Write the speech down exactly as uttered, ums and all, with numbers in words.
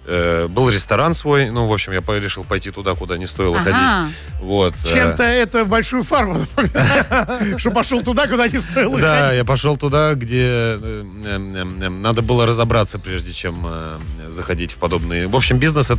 э, был ресторан свой. Ну, в общем, я решил пойти туда, куда не стоило Ага. ходить. Вот. Чем-то это большую фарму напоминает. Что пошел туда, куда не стоило Да, ходить. я пошел туда, где э, э, э, надо было разобраться, прежде чем э, заходить в подобные. В общем, бизнес — это